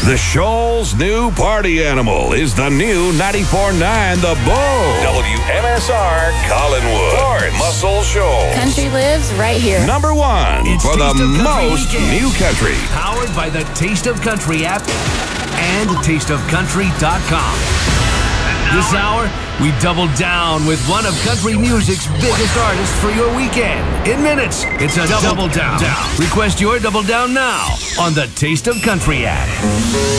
The Shoal's new party animal is the new 94.9 The Bull. WMSR Collinwood. Florence. Muscle Shoals. Country lives right here. Number one It's for the Taste of Country most Weekend. new country. Powered by the Taste of Country app and tasteofcountry.com. This hour, we double down with one of country music's biggest artists for your weekend. In minutes, it's a double down. Request your double down now on the Taste of Country app.